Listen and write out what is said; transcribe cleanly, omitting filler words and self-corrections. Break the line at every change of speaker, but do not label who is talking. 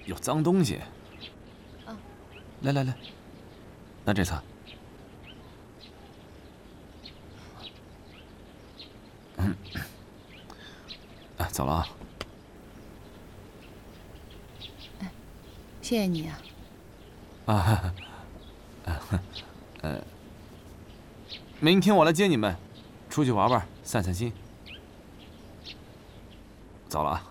有脏东西。
啊，
来来来，拿这擦。走了啊。
谢谢你啊。
明天我来接你们，出去玩玩，散散心。走了啊。